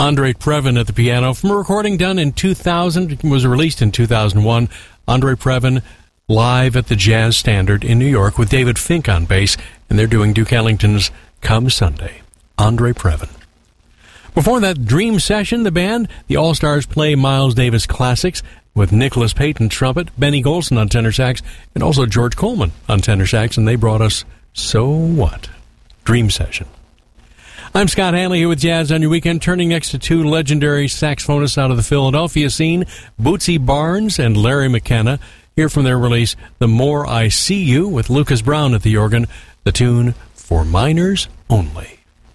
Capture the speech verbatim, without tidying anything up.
Andre Previn at the piano from a recording done in two thousand. It was released in two thousand one. Andre Previn live at the Jazz Standard in New York with David Fink on bass, and they're doing Duke Ellington's Come Sunday. Andre Previn. Before that Dream Session, the band, the All-Stars play Miles Davis classics with Nicholas Payton trumpet, Benny Golson on tenor sax, and also George Coleman on tenor sax, and they brought us So What? Dream Session. I'm Scott Hanley here with Jazz on Your Weekend, turning next to two legendary saxophonists out of the Philadelphia scene, Bootsy Barnes and Larry McKenna. Hear from their release, The More I See You, with Lucas Brown at the organ, the tune For Minors Only.